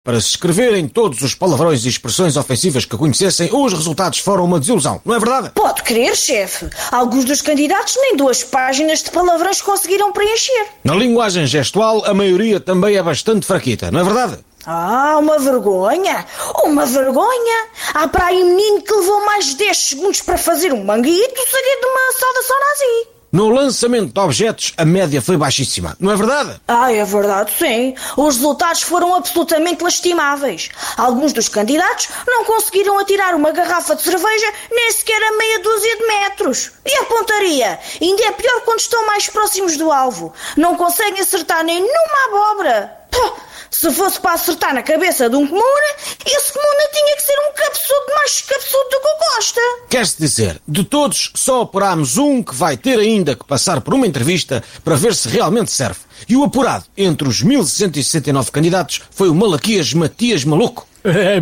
Para se escreverem todos os palavrões e expressões ofensivas que conhecessem, os resultados foram uma desilusão, não é verdade? Pode crer, chefe. Alguns dos candidatos nem 2 páginas de palavrões conseguiram preencher. Na linguagem gestual, a maioria também é bastante fraquita, não é verdade? Uma vergonha! Uma vergonha! Há para aí um menino que levou mais de 10 segundos para fazer um manguito, seria de uma saudação nazi. No lançamento de objetos, a média foi baixíssima, não é verdade? É verdade, sim. Os resultados foram absolutamente lastimáveis. Alguns dos candidatos não conseguiram atirar uma garrafa de cerveja nem sequer a meia dúzia de metros. E a pontaria? Ainda é pior quando estão mais próximos do alvo. Não conseguem acertar nem numa abóbora. Se fosse para acertar na cabeça de um comuna, esse comuna tinha que ser um cabeçudo mais cabeçudo do que o Costa. Quer-se dizer, de todos, só apurámos um que vai ter ainda que passar por uma entrevista para ver se realmente serve. E o apurado, entre os 1169 candidatos, foi o Malaquias Matias Maluco. É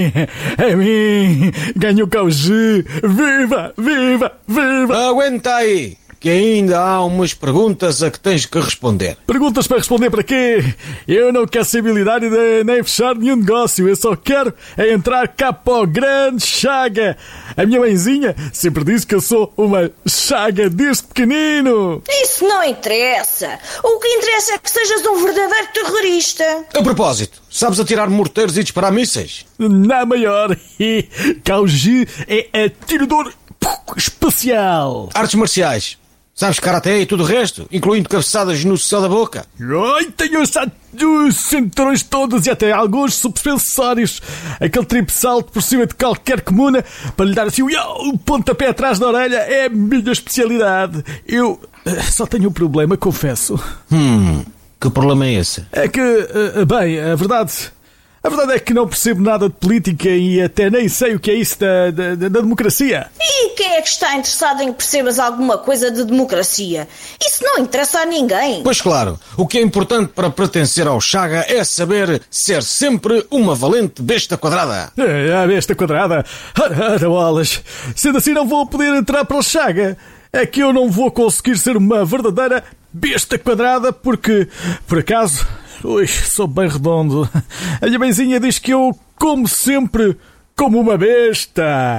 mim, ganho o Caugi, viva, viva, viva! Aguenta aí, que ainda há umas perguntas a que tens que responder. Perguntas para responder para quê? Eu não quero ser milionário nem fechar nenhum negócio. Eu só quero é entrar cá para o grande Chaga. A minha mãezinha sempre disse que eu sou uma Chaga desde pequenino. Isso não interessa. O que interessa é que sejas um verdadeiro terrorista. A propósito, sabes atirar morteiros e disparar mísseis? Na maior. Caugi é atirador especial. Artes marciais. Sabes karaté e tudo o resto, incluindo cabeçadas no céu da boca. Tenho os cinturões todos e até alguns suspensórios. Aquele triplo salto por cima de qualquer comuna para lhe dar assim um pontapé atrás da orelha é a minha especialidade. Eu só tenho um problema, confesso. Que problema é esse? É que, bem, a verdade é que não percebo nada de política e até nem sei o que é isso da democracia. E quem é que está interessado em que percebas alguma coisa de democracia? Isso não interessa a ninguém. Pois claro, o que é importante para pertencer ao Chaga é saber ser sempre uma valente besta quadrada. A besta quadrada? Ora, bolas. Sendo assim não vou poder entrar para o Chaga. É que eu não vou conseguir ser uma verdadeira besta quadrada porque, por acaso... sou bem redondo. A minha mãezinha diz que eu, como sempre, como uma besta.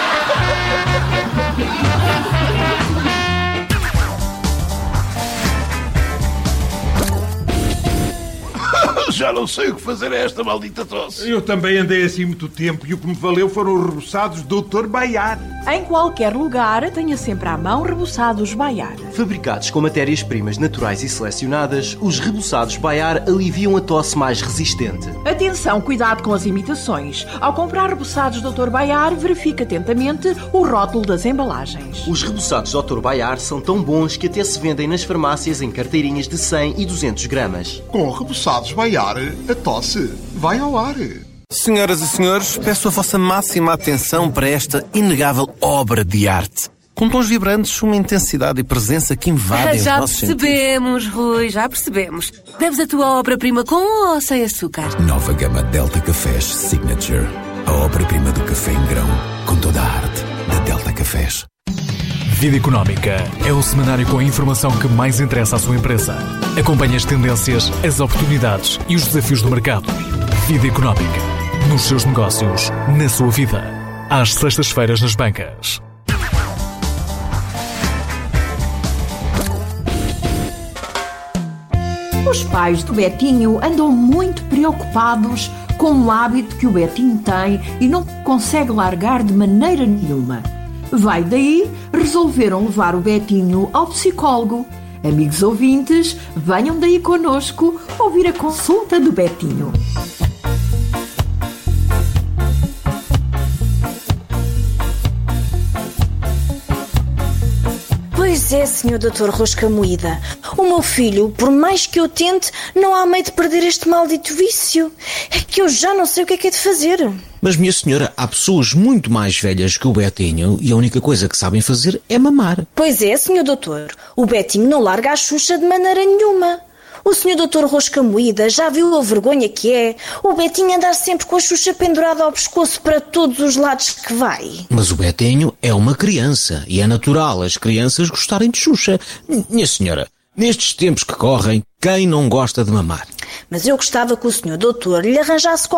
Já não sei o que fazer a esta maldita tosse. Eu também andei assim muito tempo e o que me valeu foram os reboçados Dr. Baiar. Em qualquer lugar, tenha sempre à mão reboçados Baiar. Fabricados com matérias-primas naturais e selecionadas, os reboçados Baiar aliviam a tosse mais resistente. Atenção, cuidado com as imitações. Ao comprar reboçados Dr. Baiar, verifique atentamente o rótulo das embalagens. Os reboçados Dr. Baiar são tão bons que até se vendem nas farmácias em carteirinhas de 100 e 200 gramas. Com reboçados Baiar, a tosse vai ao ar. Senhoras e senhores, peço a vossa máxima atenção para esta inegável obra de arte. Com tons vibrantes, uma intensidade e presença que invadem os nossos sentidos. Já percebemos, Rui, já percebemos. Deves a tua obra-prima com ou sem açúcar? Nova gama Delta Cafés Signature. A obra-prima do café em grão, com toda a arte da Delta Cafés. Vida Económica é o semanário com a informação que mais interessa à sua empresa. Acompanhe as tendências, as oportunidades e os desafios do mercado. Vida Económica. Nos seus negócios, na sua vida. Às sextas-feiras nas bancas. Os pais do Betinho andam muito preocupados com um hábito que o Betinho tem e não consegue largar de maneira nenhuma. Vai daí, resolveram levar o Betinho ao psicólogo. Amigos ouvintes, venham daí connosco ouvir a consulta do Betinho. Pois é, Sr. Dr. Rosca Moída. O meu filho, por mais que eu tente, não há meio de perder este maldito vício. É que eu já não sei o que é de fazer. Mas, minha senhora, há pessoas muito mais velhas que o Betinho e a única coisa que sabem fazer é mamar. Pois é, Sr. Doutor. O Betinho não larga a Xuxa de maneira nenhuma. O Sr. Dr. Rosca Moída já viu a vergonha que é o Betinho andar sempre com a Xuxa pendurada ao pescoço para todos os lados que vai. Mas o Betinho é uma criança e é natural as crianças gostarem de Xuxa. Minha senhora, nestes tempos que correm, quem não gosta de mamar? Mas eu gostava que o senhor doutor lhe arranjasse